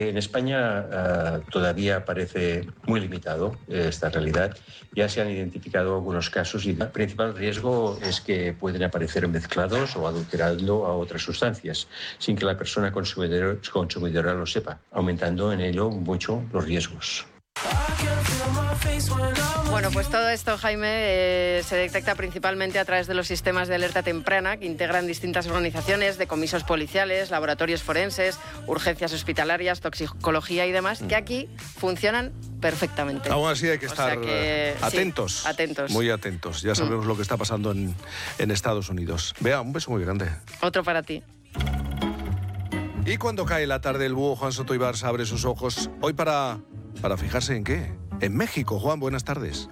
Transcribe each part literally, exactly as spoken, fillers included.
En España uh, todavía parece muy limitado eh, esta realidad. Ya se han identificado algunos casos y el principal riesgo es que pueden aparecer mezclados o adulterando a otras sustancias sin que la persona consumidora, consumidora lo sepa, aumentando en ello mucho los riesgos. Bueno, pues todo esto, Jaime, eh, se detecta principalmente a través de los sistemas de alerta temprana que integran distintas organizaciones, decomisos policiales, laboratorios forenses, urgencias hospitalarias, toxicología y demás, que aquí funcionan perfectamente. Aún así hay que O estar sea que, atentos, sí, atentos, muy atentos. Ya sabemos mm. lo que está pasando en, en Estados Unidos. Vea, un beso muy grande. Otro para ti. Y cuando cae la tarde, el búho Juan Soto Ibarza abre sus ojos. Hoy para, para fijarse en qué. En México. Juan, buenas tardes.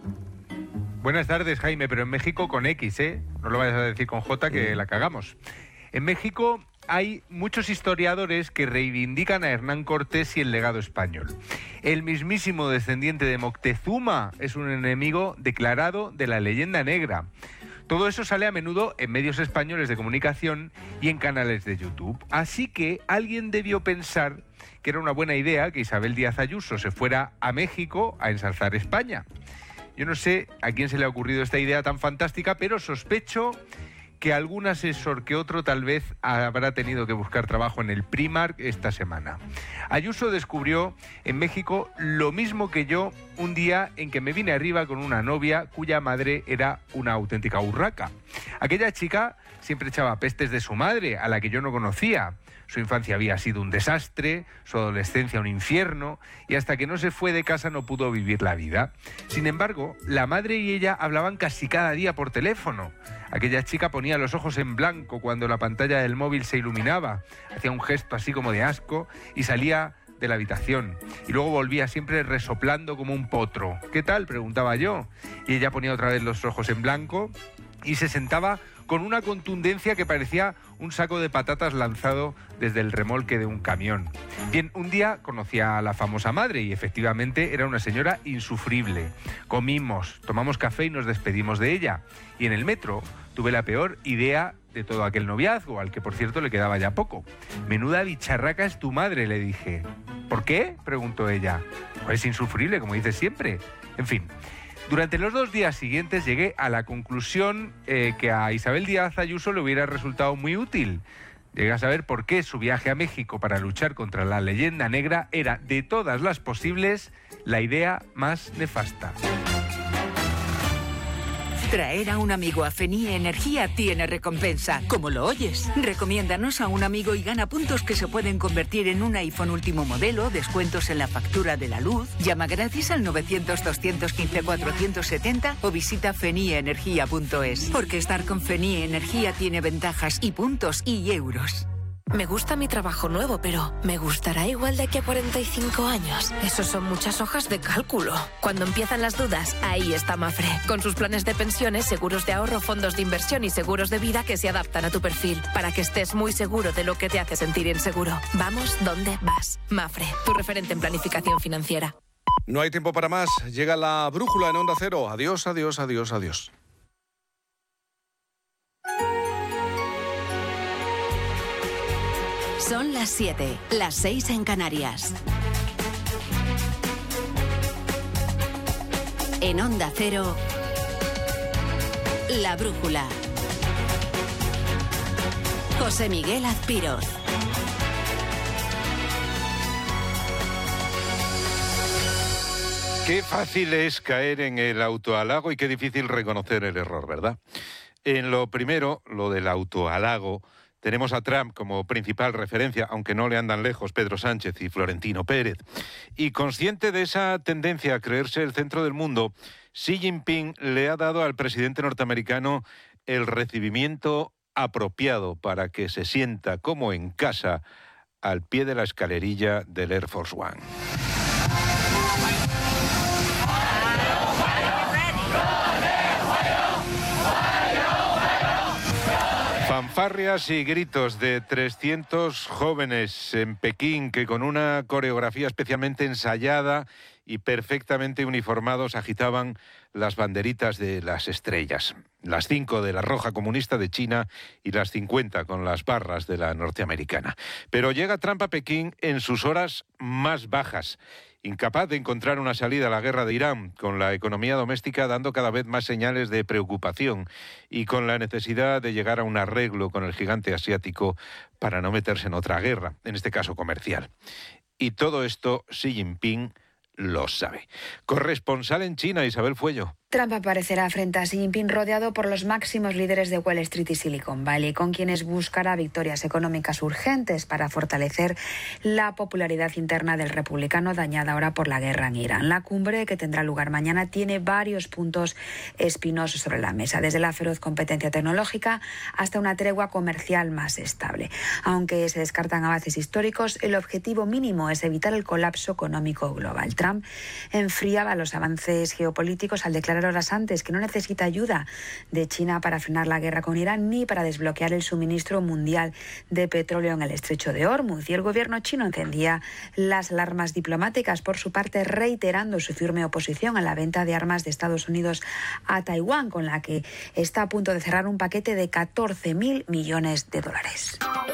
Buenas tardes, Jaime, pero en México con X, ¿eh? No lo vayas a decir con J, que la cagamos. En México hay muchos historiadores que reivindican a Hernán Cortés y el legado español. El mismísimo descendiente de Moctezuma es un enemigo declarado de la leyenda negra. Todo eso sale a menudo en medios españoles de comunicación y en canales de YouTube. Así que alguien debió pensar que era una buena idea que Isabel Díaz Ayuso se fuera a México a ensalzar España. Yo no sé a quién se le ha ocurrido esta idea tan fantástica, pero sospecho que algún asesor que otro tal vez habrá tenido que buscar trabajo en el Primark esta semana. Ayuso descubrió en México lo mismo que yo un día en que me vine arriba con una novia cuya madre era una auténtica urraca. Aquella chica siempre echaba pestes de su madre, a la que yo no conocía. Su infancia había sido un desastre, su adolescencia un infierno, y hasta que no se fue de casa no pudo vivir la vida. Sin embargo, la madre y ella hablaban casi cada día por teléfono. Aquella chica ponía los ojos en blanco cuando la pantalla del móvil se iluminaba, hacía un gesto así como de asco y salía de la habitación. Y luego volvía siempre resoplando como un potro. ¿Qué tal?, preguntaba yo. Y ella ponía otra vez los ojos en blanco y se sentaba con una contundencia que parecía un saco de patatas lanzado desde el remolque de un camión. Bien, un día conocí a la famosa madre y efectivamente era una señora insufrible. Comimos, tomamos café y nos despedimos de ella. Y en el metro tuve la peor idea de todo aquel noviazgo, al que por cierto le quedaba ya poco. Menuda bicharraca es tu madre, le dije. ¿Por qué?, preguntó ella. Pues es insufrible, como dices siempre. En fin. Durante los dos días siguientes llegué a la conclusión eh, que a Isabel Díaz Ayuso le hubiera resultado muy útil. Llegué a saber por qué su viaje a México para luchar contra la leyenda negra era, de todas las posibles, la idea más nefasta. Traer a un amigo a Fenie Energía tiene recompensa. ¿Cómo lo oyes? Recomiéndanos a un amigo y gana puntos que se pueden convertir en un iPhone último modelo, descuentos en la factura de la luz, llama gratis al novecientos, doscientos quince, cuatrocientos setenta o visita fenie energía punto es. Porque estar con Fenie Energía tiene ventajas y puntos y euros. Me gusta mi trabajo nuevo, pero ¿me gustará igual de aquí a cuarenta y cinco años? Eso son muchas hojas de cálculo. Cuando empiezan las dudas, ahí está Mafre. Con sus planes de pensiones, seguros de ahorro, fondos de inversión y seguros de vida que se adaptan a tu perfil, para que estés muy seguro de lo que te hace sentir inseguro. Vamos donde vas. Mafre, tu referente en planificación financiera. No hay tiempo para más. Llega la brújula en Onda Cero. Adiós, adiós, adiós, adiós. Son las siete, las seis en Canarias. En Onda Cero, La Brújula. José Miguel Azpiroz. Qué fácil es caer en el autohalago y qué difícil reconocer el error, ¿verdad? En lo primero, lo del autohalago, tenemos a Trump como principal referencia, aunque no le andan lejos Pedro Sánchez y Florentino Pérez. Y consciente de esa tendencia a creerse el centro del mundo, Xi Jinping le ha dado al presidente norteamericano el recibimiento apropiado para que se sienta como en casa al pie de la escalerilla del Air Force One. Fanfarrias y gritos de trescientos jóvenes en Pekín que con una coreografía especialmente ensayada y perfectamente uniformados agitaban las banderitas de las estrellas. Las cinco de la roja comunista de China y las cincuenta con las barras de la norteamericana. Pero llega Trump a Pekín en sus horas más bajas, incapaz de encontrar una salida a la guerra de Irán, con la economía doméstica dando cada vez más señales de preocupación y con la necesidad de llegar a un arreglo con el gigante asiático para no meterse en otra guerra, en este caso comercial. Y todo esto Xi Jinping lo sabe. Corresponsal en China, Isabel Fuello. Trump aparecerá frente a Xi Jinping rodeado por los máximos líderes de Wall Street y Silicon Valley, con quienes buscará victorias económicas urgentes para fortalecer la popularidad interna del republicano dañada ahora por la guerra en Irán. La cumbre, que tendrá lugar mañana, tiene varios puntos espinosos sobre la mesa, desde la feroz competencia tecnológica hasta una tregua comercial más estable. Aunque se descartan avances históricos, el objetivo mínimo es evitar el colapso económico global. Trump enfriaba los avances geopolíticos al declarar horas antes que no necesita ayuda de China para frenar la guerra con Irán ni para desbloquear el suministro mundial de petróleo en el estrecho de Hormuz. Y el gobierno chino encendía las alarmas diplomáticas, por su parte reiterando su firme oposición a la venta de armas de Estados Unidos a Taiwán, con la que está a punto de cerrar un paquete de catorce mil millones de dólares.